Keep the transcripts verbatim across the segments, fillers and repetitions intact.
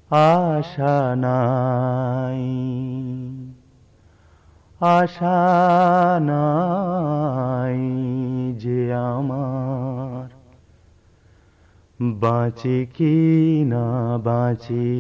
আশা নাই, আশা নাই যে আমার, বাঁচি কি না বাঁচি।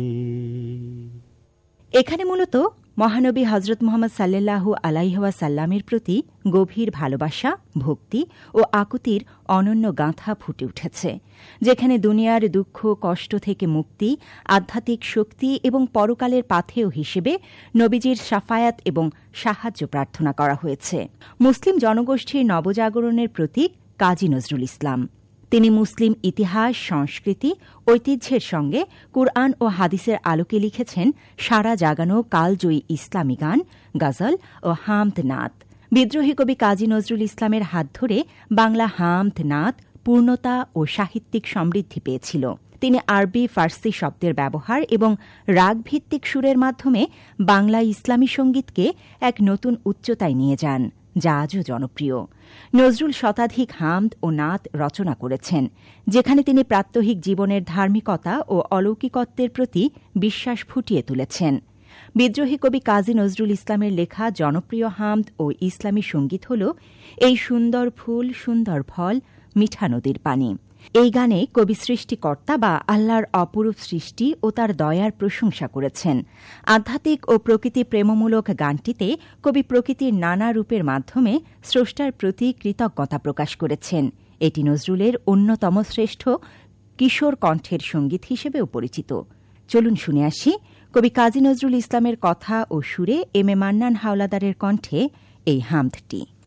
এখানে মূলত মহানবী হজরত মুহাম্মদ সাল্লাল্লাহু আলাইহি ওয়াসাল্লামের প্রতি গভীর ভালোবাসা, ভক্তি ও আকুতির অনন্য গাঁথা ফুটে উঠেছে, যেখানে দুনিয়ার দুঃখ কষ্ট থেকে মুক্তি, আধ্যাত্মিক শক্তি এবং পরকালের পাথেয় হিসেবে নবীজির শাফায়াত এবং সাহায্য প্রার্থনা করা হয়েছে। মুসলিম জনগোষ্ঠীর নবজাগরণের প্রতীক কাজী নজরুল ইসলাম। তিনি মুসলিম ইতিহাস, সংস্কৃতি, ঐতিহ্যের সঙ্গে কুরআন ও হাদিসের আলোকে লিখেছেন সারা জাগানো কালজয়ী ইসলামী গান, গজল ও হামদ নাত। বিদ্রোহী কবি কাজী নজরুল ইসলামের হাত ধরে বাংলা হামদ নাত পূর্ণতা ও সাহিত্যিক সমৃদ্ধি পেয়েছিল। তিনি আরবি, ফার্সি শব্দের ব্যবহার এবং রাগভিত্তিক সুরের মাধ্যমে বাংলা ইসলামী সঙ্গীতকে এক নতুন উচ্চতায় নিয়ে যান, যা আজও জনপ্রিয়। নজরুল শতাধিক হামদ ও নাত রচনা করেছেন, যেখানে তিনি প্রাত্যহিক জীবনের ধার্মিকতা ও অলৌকিকত্বের প্রতি বিশ্বাস ফুটিয়ে তুলেছেন। বিদ্রোহী কবি কাজী নজরুল ইসলামের লেখা জনপ্রিয় হামদ ও ইসলামী সঙ্গীত হল এই সুন্দর ফুল, সুন্দর ফল, মিঠা নদীর পানি। এই গানে কবি সৃষ্টিকর্তা বা আল্লাহর অপরূপ সৃষ্টি ও তার দয়ার প্রশংসা করেছেন। আধ্যাত্মিক ও প্রকৃতি প্রেমমূলক গানটিতে কবি প্রকৃতির নানা রূপের মাধ্যমে স্রষ্টার প্রতি কৃতজ্ঞতা প্রকাশ করেছেন। এটি নজরুলের অন্যতম শ্রেষ্ঠ কিশোর কণ্ঠের সঙ্গীত হিসেবেও পরিচিত। চলুন শুনে আসি কবি কাজী নজরুল ইসলামের কথা ও সুরে এম এ মান্নান হাওলাদারের কণ্ঠে এই হামদটি।